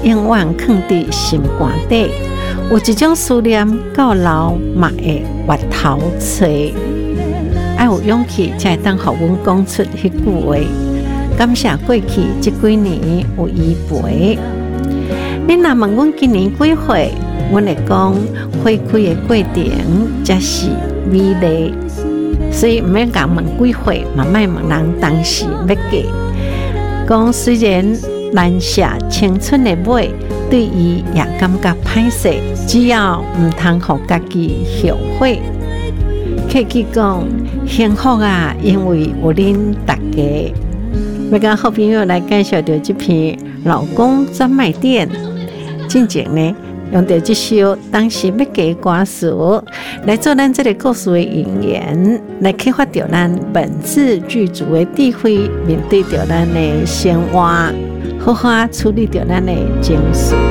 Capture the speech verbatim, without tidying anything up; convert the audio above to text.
永远藏伫心肝底。有一种思念到老嘛会越头吹，要有勇气才会当互阮讲出迄句话。感谢过去这几年有依陪。你若问阮今年几岁，阮会讲花开的过程才是美丽。所以毋免讲问几岁，嘛莫问人当时要嫁。讲虽然难写青春的尾，对伊也感觉歹势，只要毋通互家己后悔。客气讲幸福啊，因为有恁大家。要甲好朋友来介绍到这篇《老公专卖店》，进前呢用到这首当时要嫁歌词来做咱这个故事的引言，来启发到咱本自具足的智慧，面对到咱的生活，好好处理到咱的情绪。